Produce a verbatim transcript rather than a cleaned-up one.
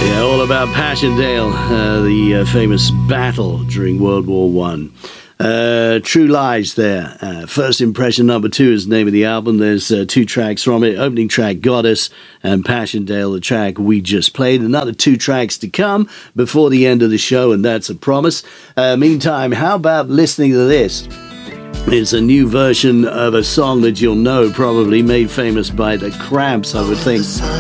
Yeah, all about Passchendaele, uh, the uh, famous battle during World War One. Uh, True Lies there. Uh, First Impression number two is the name of the album. There's uh, two tracks from it. Opening track, Goddess, and Passchendaele, the track we just played. Another two tracks to come before the end of the show, and that's a promise. Uh, meantime, how about listening to this? It's a new version of a song that you'll know, probably made famous by the Cramps, I would think.